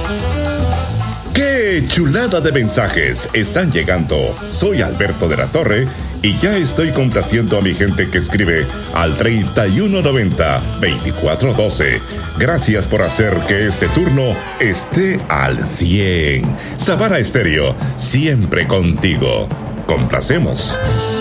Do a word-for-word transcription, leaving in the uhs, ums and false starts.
¡Qué chulada de mensajes están llegando! Soy Alberto de la Torre y ya estoy complaciendo a mi gente que escribe al treinta y uno noventa, veinticuatro doce. Gracias por hacer que este turno esté al cien. Savana Estéreo, siempre contigo. Complacemos.